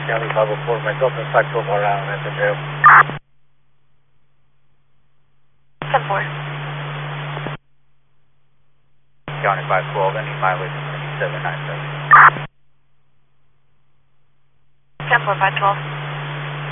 County 504, myself and 512 are out at the jail. 10-4. County 512, any mileage 2797. 10-4, 512.